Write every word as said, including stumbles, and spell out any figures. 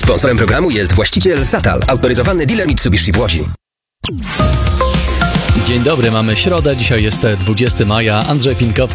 Sponsorem programu jest właściciel Satal, autoryzowany dealer Mitsubishi w Łodzi. Dzień dobry, mamy środę, dzisiaj jest dwudziestego maja. Andrzej Pinkowski.